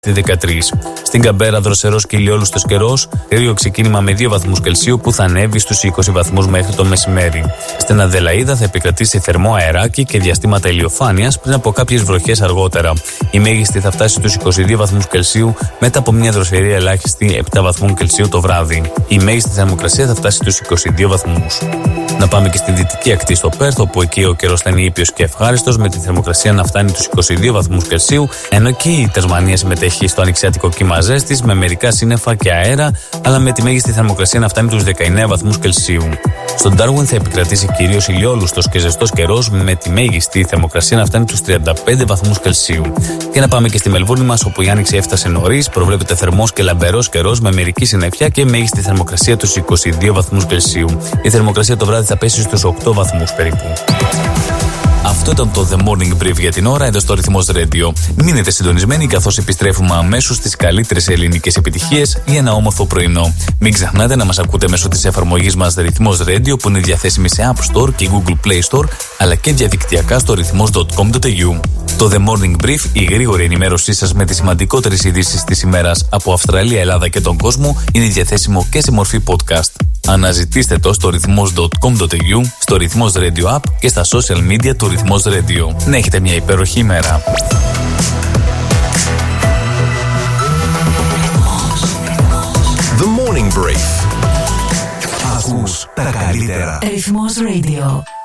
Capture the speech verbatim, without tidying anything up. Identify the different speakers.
Speaker 1: δεκατρείς. Στην Καμπέρα, δροσερός και ηλιόλουστος καιρός, κρύο ξεκίνημα με δύο βαθμούς Κελσίου που θα ανέβει στους είκοσι βαθμούς μέχρι το μεσημέρι. Στην Αδελαΐδα θα επικρατήσει θερμό αεράκι και διαστήματα ηλιοφάνειας πριν από κάποιες βροχές αργότερα. Η μέγιστη θα φτάσει στους είκοσι δύο βαθμούς Κελσίου μετά από μια δροσερή ελάχιστη επτά βαθμών Κελσίου το βράδυ. Η μέγιστη θερμοκρασία θα φτάσει στους είκοσι δύο βαθμούς. Να πάμε και στη δυτική ακτή στο Πέρθ, όπου εκεί ο καιρός θα είναι ήπιος και ευχάριστος, με τη θερμοκρασία να φτάνει τους είκοσι δύο βαθμούς Κελσίου, ενώ εκεί η Τασμανία συμμετέχει στο ανοιξιάτικο κύμα ζέστης με μερικά σύννεφα και αέρα, αλλά με τη μέγιστη θερμοκρασία να φτάνει τους δεκαεννέα βαθμούς Κελσίου. Στον Ντάρουιν θα επικρατήσει κυρίως ηλιόλουστος και ζεστός καιρός, με τη μέγιστη θερμοκρασία να φτάνει τους τριάντα πέντε βαθμούς Κελσίου. Και να πάμε και στη Μελβούρνη μας, όπου η άνοιξη έφτασε νωρίς, προβλέπεται θερμός και λαμπερός καιρός με μερική συννεφιά και μέγιστη θερμοκρασία τους είκοσι δύο βαθμούς Κελσίου. Η θερμοκρασία το βράδυ θα πέσει στους οκτώ βαθμούς περίπου. Αυτό ήταν το The Morning Brief για την ώρα εδώ στο Ρυθμός Radio. Μείνετε συντονισμένοι καθώς επιστρέφουμε αμέσως στις καλύτερες ελληνικές επιτυχίες για ένα όμορφο πρωινό. Μην ξεχνάτε να μας ακούτε μέσω της εφαρμογής μας Ρυθμός Radio, που είναι διαθέσιμη σε App Store και Google Play Store, αλλά και διαδικτυακά στο ρυθμός τελεία κομ τελεία έι γιου. Το The Morning Brief, η γρήγορη ενημέρωσή σας με τις σημαντικότερες ειδήσεις της ημέρας από Αυστραλία, Ελλάδα και τον κόσμο, είναι διαθέσιμο και σε μορφή podcast. Αναζητήστε το στο ρυθμός τελεία κομ τελεία έι γιου, στο Ρυθμός Radio App και στα social media του Ρυθμός Radio. Να έχετε μια υπέροχη ημέρα.
Speaker 2: The Morning Brief. Ακούς τα καλύτερα.
Speaker 3: Ρυθμός Radio.